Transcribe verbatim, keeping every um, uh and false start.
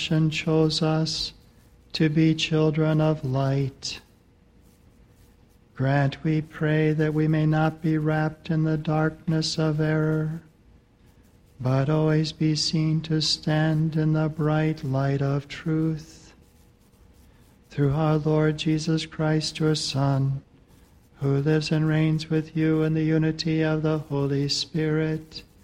election chose us to be children of light. Grant, we pray, that we may not be wrapped in the darkness of error, but always be seen to stand in the bright light of truth. Through our Lord Jesus Christ, your Son, who lives and reigns with you in the unity of the Holy Spirit,